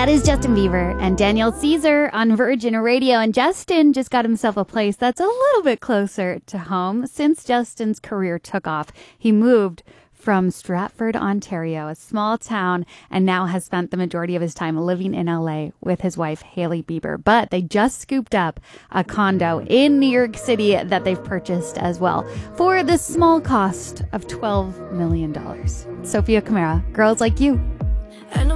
That is Justin Bieber and Daniel Caesar on Virgin Radio. And Justin just got himself a place that's a little bit closer to home. Since Justin's career took off, he moved from Stratford, Ontario, a small town, and now has spent the majority of his time living in LA with his wife, Hailey Bieber. But they just scooped up a condo in New York City that they've purchased as well for the small cost of $12 million. Sophia Kamara, Girls Like You.